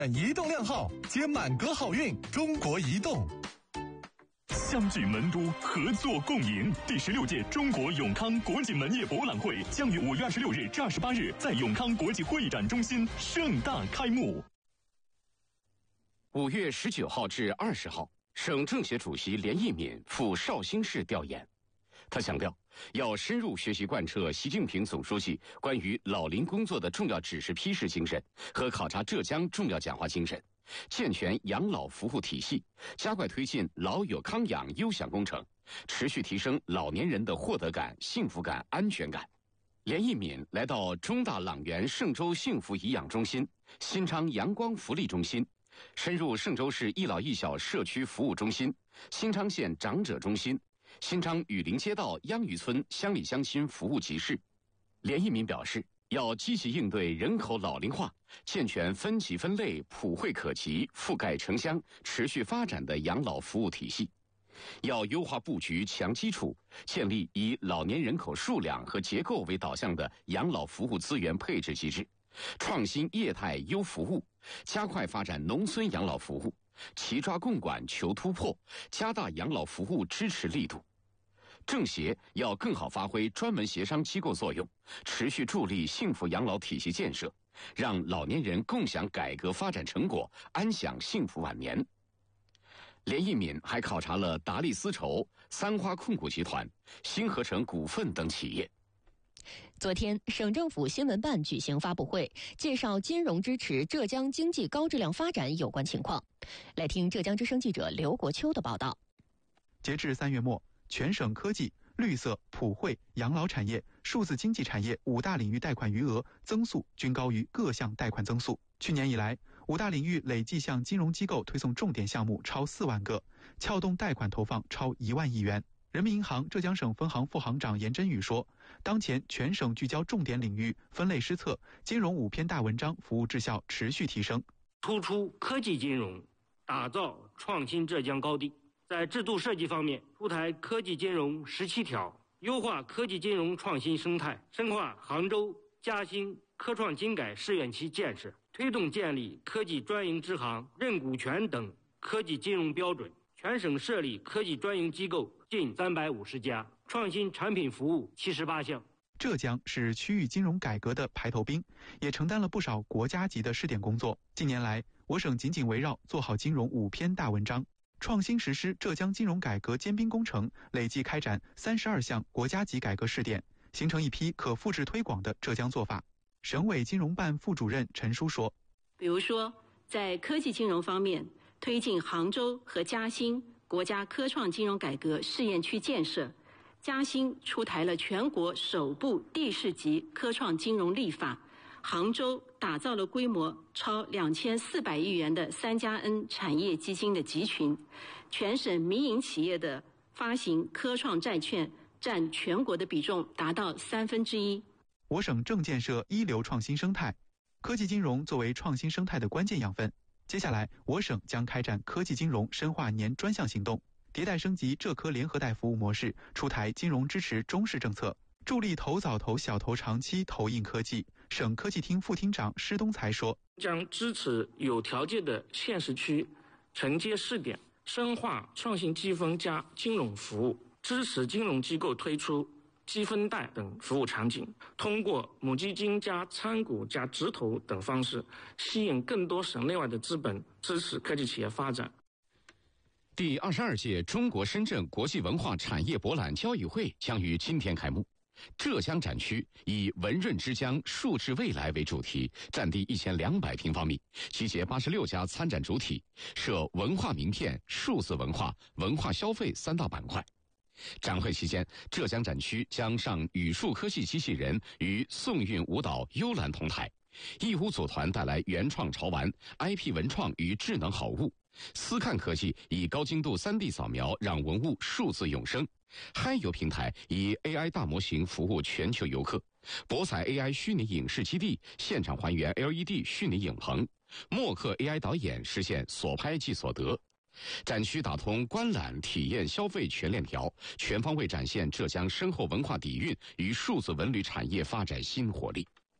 移动靓号，接满格好运，中国移动。 相聚门都，合作共赢。第16届中国永康国际门业博览会将于5月26日至28日在永康国际会议展中心盛大开幕。 5月19号至20号，省政协主席连奕敏赴绍兴市调研。他强调，要深入学习贯彻习近平总书记关于老龄工作的重要指示批示精神和考察浙江重要讲话精神，健全养老服务体系，加快推进老有康养优享工程，持续提升老年人的获得感、幸福感、安全感。连奕敏来到中大朗园嵊州幸福颐养中心、新昌阳光福利中心，深入嵊州市一老一小社区服务中心、新昌县长者中心、新昌雨林街道秧渔村乡里乡亲服务集市。连奕敏表示，要积极应对人口老龄化，健全分级分类、普惠可及、覆盖城乡、持续发展的养老服务体系。要优化布局、强基础，建立以老年人口数量和结构为导向的养老服务资源配置机制，创新业态优服务，加快发展农村养老服务，齐抓共管求突破，加大养老服务支持力度。政协要更好发挥专门协商机构作用，持续助力幸福养老体系建设，让老年人共享改革发展成果，安享幸福晚年。连奕敏还考察了达利丝绸、三花控股集团、新合成股份等企业。 昨天，省政府新闻办举行发布会，介绍金融支持浙江经济高质量发展有关情况。来听浙江之声记者刘国秋的报道。 截至3月末，全省科技、绿色、普惠、养老产业、数字经济产业5大领域贷款余额增速均高于各项贷款增速。去年以来，5大领域累计向金融机构推送重点项目超4万个，撬动贷款投放超1万亿元。人民银行浙江省分行副行长严真宇说，当前全省聚焦重点领域，分类施策，金融5篇大文章服务质效持续提升， 突出科技金融，打造创新浙江高地。在制度设计方面，出台科技金融17条，优化科技金融创新生态，深化杭州、嘉兴科创精改试验区建设，推动建立科技专营支行、认股权等科技金融标准。全省设立科技专营机构近350家，创新产品服务78项。 浙江是区域金融改革的排头兵，也承担了不少国家级的试点工作。近年来，我省紧紧围绕做好金融5篇大文章，创新实施浙江金融改革尖兵工程，累计开展32项国家级改革试点，形成一批可复制推广的浙江做法。省委金融办副主任陈书说， 比如说在科技金融方面，推进杭州和嘉兴国家科创金融改革试验区建设，嘉兴出台了全国首部地市级科创金融立法，杭州打造了规模超2400亿元的3+N 产业基金的集群，全省民营企业的发行科创债券占全国的比重达到1/3。 我省正建设一流创新生态，科技金融作为创新生态的关键养分。接下来，我省将开展科技金融深化年专项行动，迭代升级浙科联合贷服务模式，出台金融支持中式政策，助力投早投小投长期投硬科技。省科技厅副厅长施东才说， 将支持有条件的县市区承接试点，深化创新积分加金融服务，支持金融机构推出积分贷等服务场景，通过母基金加参股加直投等方式，吸引更多省内外的资本，支持科技企业发展。 第22届中国深圳国际文化产业博览交易会将于今天开幕。浙江展区以文润之江数字未来为主题，占地1200平方米，集结86家参展主体，设文化名片、数字文化、文化消费3大板块。展会期间，浙江展区将上语数科技机器人与宋韵舞蹈幽兰同台，义乌组团带来原创潮玩、IP 文创与智能好物，思看科技以高精度 3D 扫描让文物数字永生，嗨游平台以 AI 大模型服务全球游客，博彩 AI 虚拟影视基地现场还原 LED 虚拟影棚，默克 AI 导演实现所拍即所得。展区打通观览、体验、消费全链条，全方位展现浙江深厚文化底蕴与数字文旅产业发展新活力。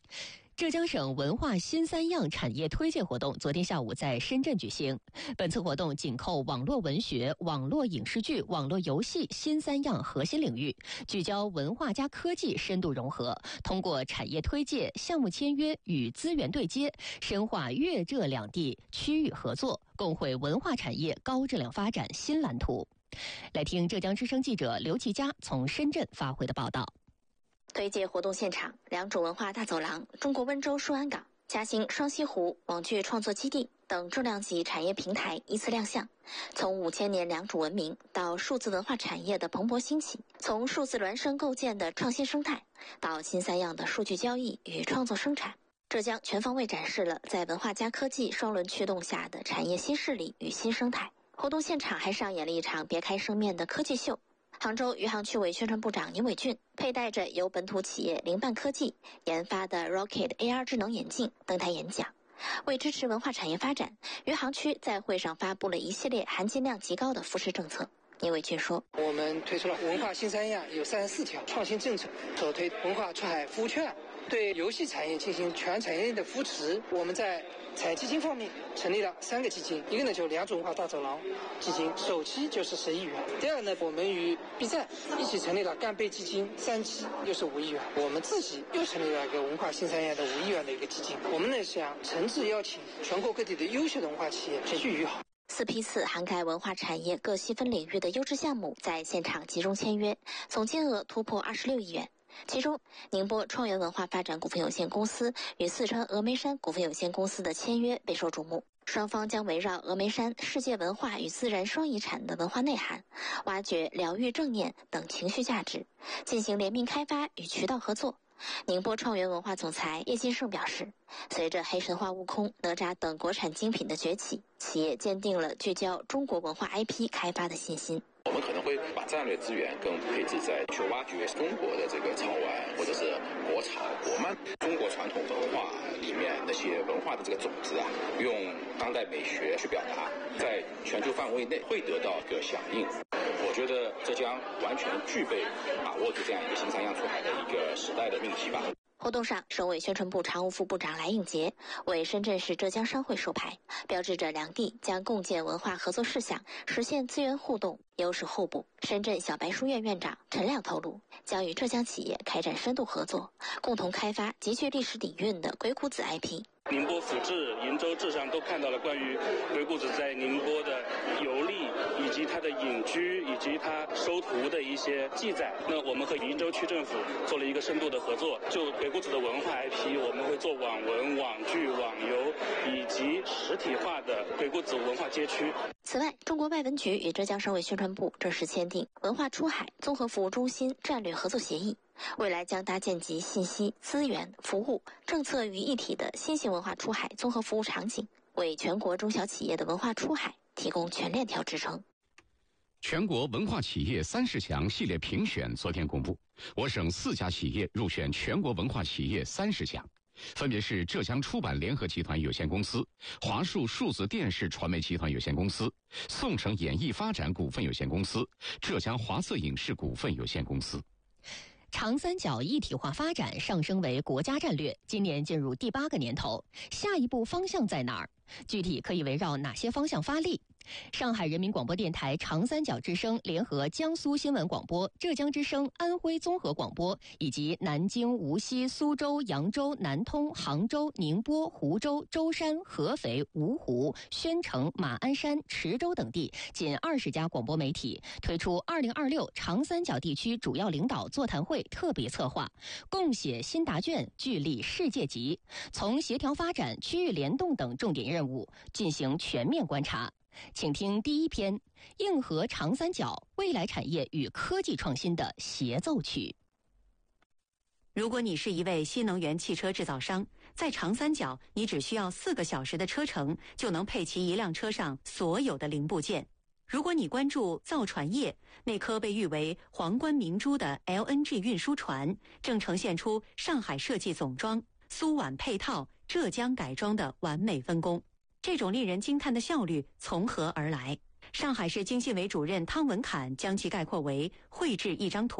浙江省文化新三样产业推介活动昨天下午在深圳举行。本次活动紧扣网络文学、网络影视剧、网络游戏新三样核心领域，聚焦文化加科技深度融合，通过产业推介、项目签约与资源对接，深化粤浙两地区域合作，共绘文化产业高质量发展新蓝图。来听浙江之声记者刘其佳从深圳发回的报道。 推介活动现场，良渚文化大走廊、中国温州书安港、嘉兴双溪湖网剧创作基地等重量级产业平台依次亮相。从5000年良渚文明到数字文化产业的蓬勃兴起，从数字孪生构建的创新生态到新三样的数据交易与创作生产，浙江全方位展示了在文化加科技双轮驱动下的产业新势力与新生态。活动现场还上演了一场别开生面的科技秀。杭州余杭区委宣传部长宁伟俊佩戴着由本土企业灵伴科技研发的 Rocket AR 智能眼镜登台演讲。为支持文化产业发展，余杭区在会上发布了一系列含金量极高的扶持政策。宁伟俊说， 我们推出了文化新三样，有34条创新政策，首推文化出海服务券，对游戏产业进行全产业链的扶持。我们在产业基金方面成立了3个基金，一个呢就良渚文化大走廊基金，首期就是10亿元。第二个呢，我们与 B 站一起成立了干贝基金，3期又是5亿元。我们自己又成立了一个文化新三样的5亿元的一个基金。我们呢想诚挚邀请全国各地的优秀的文化企业聚于好。 4批次涵盖文化产业各细分领域的优质项目在现场集中签约，总金额突破26亿元。其中，宁波创源文化发展股份有限公司与四川峨眉山股份有限公司的签约备受瞩目。双方将围绕峨眉山世界文化与自然双遗产的文化内涵，挖掘疗愈正念等情绪价值，进行联名开发与渠道合作。宁波创源文化总裁叶金胜表示，随着黑神话、悟空、哪吒等国产精品的崛起，企业坚定了聚焦中国文化 IP 开发的信心。 我们可能会把战略资源更配置在去挖掘中国的这个潮玩或者是国潮国漫，中国传统文化里面那些文化的这个种子啊，用当代美学去表达，在全球范围内会得到一个响应。我觉得浙江完全具备把握住这样一个新三样出海的一个时代的命题吧。 活动上，省委宣传部常务副部长来应杰为深圳市浙江商会授牌，标志着两地将共建文化合作事项，实现资源互动、优势互补。深圳小白书院院长陈亮透露，将与浙江企业开展深度合作，共同开发极具历史底蕴的鬼谷子 IP。 宁波府志、鄞州志上都看到了关于鬼谷子在宁波的游历，以及他的隐居，以及他收徒的一些记载。那我们和鄞州区政府做了一个深度的合作，就鬼谷子的文化 IP， 我们会做网文、网剧、网游，以及实体化的鬼谷子文化街区。 此外，中国外文局与浙江省委宣传部正式签订文化出海综合服务中心战略合作协议，未来将搭建集信息、资源、服务、政策于一体的新型文化出海综合服务场景，为全国中小企业的文化出海提供全链条支撑。 全国文化企业30强系列评选昨天公布，我省4家企业入选全国文化企业30强，分别是浙江出版联合集团有限公司、华数数字电视传媒集团有限公司、宋城演艺发展股份有限公司、浙江华色影视股份有限公司。 长三角一体化发展上升为国家战略，今年进入第8个年头，下一步方向在哪儿？具体可以围绕哪些方向发力？上海人民广播电台长三角之声联合江苏新闻广播、浙江之声安徽综合广播以及南京、无锡、苏州、扬州、南通、杭州、宁波、湖州、舟山、合肥、芜湖、宣城、马鞍山、池州等地近20家广播媒体推出2026长三角地区主要领导座谈会特别策划，共写新答卷，聚力世界级，从协调发展、区域联动等重点任务进行全面观察。请听第1篇：硬核长三角未来产业与科技创新的协奏曲。 如果你是一位新能源汽车制造商，在长三角，你只需要4个小时的车程就能配齐一辆车上所有的零部件。如果你关注造船业，那颗被誉为皇冠明珠的 LNG 运输船，正呈现出上海设计总装、苏皖配套、浙江改装的完美分工。这种令人惊叹的效率从何而来？上海市经信委主任汤文侃将其概括为绘制一张图。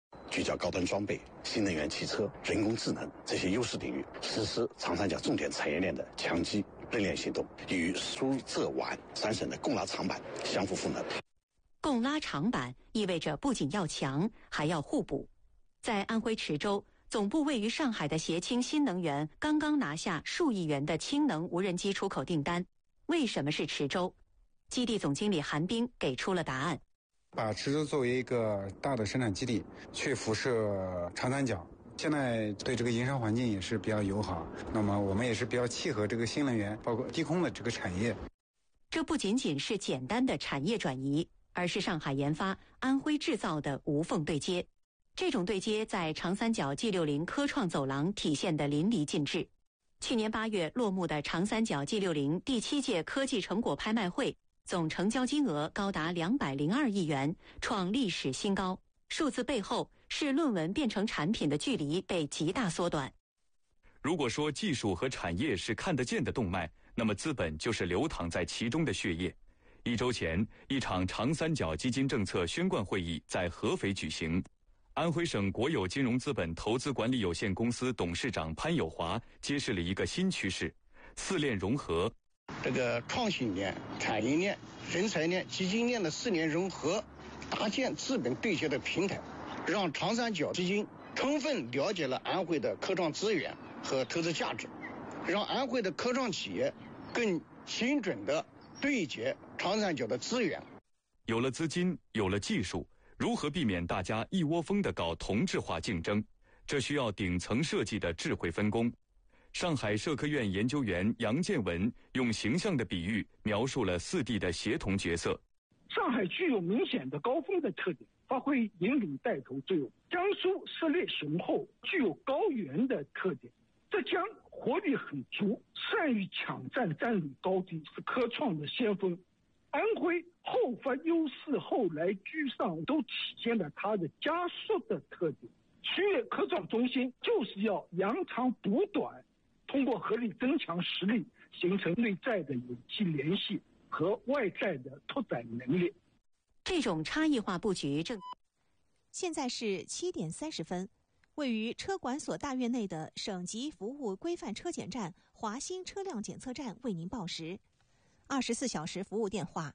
聚焦高端装备、新能源汽车、人工智能这些优势领域，实施长三角重点产业链的强基认链行动，与苏浙皖3省的共拉长板相互赋能。 共拉长板意味着不仅要强，还要互补。在安徽池州，总部位于上海的协氢新能源刚刚拿下数亿元的氢能无人机出口订单。为什么是池州？基地总经理韩冰给出了答案。 把池州作为一个大的生产基地，去辐射长三角，现在对这个营商环境也是比较友好。那么我们也是比较契合这个新能源，包括低空的这个产业。 这不仅仅是简单的产业转移，而是上海研发、安徽制造的无缝对接。这种对接在长三角 G60 科创走廊体现得淋漓尽致。去年8月落幕的长三角 G60 第7届科技成果拍卖会，总成交金额高达202亿元，创历史新高。数字背后是论文变成产品的距离被极大缩短。 如果说技术和产业是看得见的动脉，那么资本就是流淌在其中的血液。1周前，一场长三角基金政策宣贯会议在合肥举行。安徽省国有金融资本投资管理有限公司董事长潘友华揭示了一个新趋势：4链融合。 这个创新链、产业链、人才链、基金链的4链融合，搭建资本对接的平台，让长三角基金充分了解了安徽的科创资源和投资价值，让安徽的科创企业更精准地对接长三角的资源。 有了资金，有了技术，如何避免大家一窝蜂地搞同质化竞争？这需要顶层设计的智慧分工。上海社科院研究员杨建文用形象的比喻描述了4地的协同角色。 上海具有明显的高峰的特点，发挥引领带头作用；江苏实力雄厚，具有高原的特点；浙江活力很足，善于抢占占领高地，是科创的先锋；安徽后发优势，后来居上，都体现了它的加速的特点。区域科创中心就是要扬长补短，通过合理增强实力，形成内在的有机联系和外在的拓展能力。 这种差异化布局正。 现在是7点30分，位于车管所大院内的省级服务规范车检站华新车辆检测站为您报时。24小时服务电话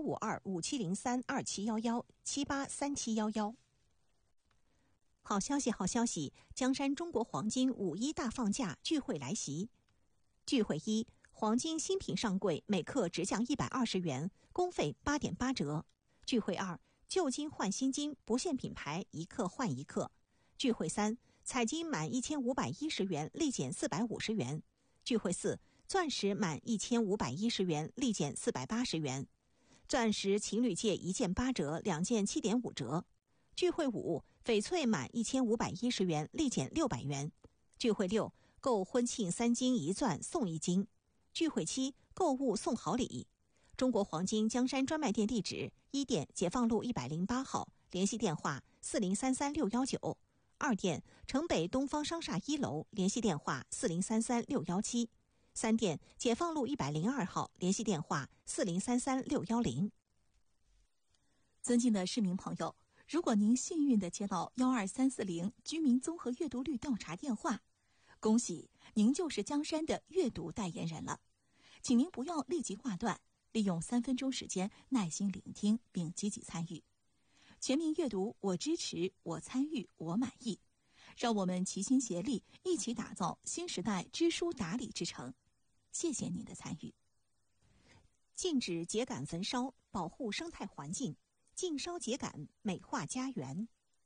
15257032711783711。好消息，好消息！江山中国黄金5·1大放价聚会来袭。聚会1，黄金新品上柜，每克直降120元，工费8.8折。聚会2，旧金换新金，不限品牌，一克换一克。聚会3，彩金满1510元，立减450元。聚会4，钻石满1510元，立减480元。钻石情侣戒1件8折，2件7.5折。聚会5，翡翠满1510元，立减600元。聚会6，购婚庆3金1钻送1金。聚会7，购物送好礼。中国黄金江山专卖店地址：1店解放路108号，联系电话4033619；2店城北东方商厦1楼，联系电话4033617；3店解放路102号，联系电话4033610。 尊敬的市民朋友，如果您幸运地接到12340居民综合阅读率调查电话，恭喜您就是江山的阅读代言人了。请您不要立即挂断，利用3分钟时间耐心聆听并积极参与。全民阅读，我支持，我参与，我满意。让我们齐心协力，一起打造新时代知书达理之城。谢谢您的参与。 禁止秸秆焚烧，保护生态环境。禁烧秸秆，美化家园。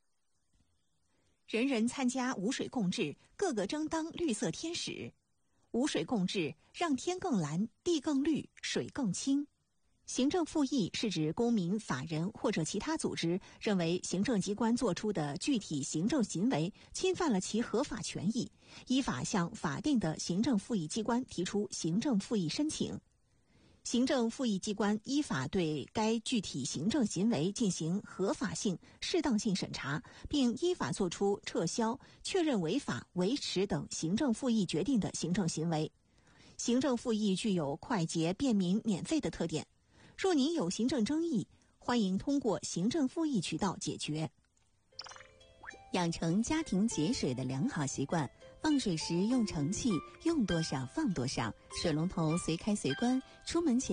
人人参加无水共治，个个争当绿色天使。无水共治，让天更蓝，地更绿，水更清。行政复议是指公民、法人或者其他组织认为行政机关作出的具体行政行为侵犯了其合法权益，依法向法定的行政复议机关提出行政复议申请。行政复议机关依法对该具体行政行为进行合法性、适当性审查，并依法作出撤销、确认违法、维持等行政复议决定的行政行为。行政复议具有快捷、便民、免费的特点。若您有行政争议，欢迎通过行政复议渠道解决。 养成家庭节水的良好习惯。放水时用盛器，用多少放多少，水龙头随开随关，出门前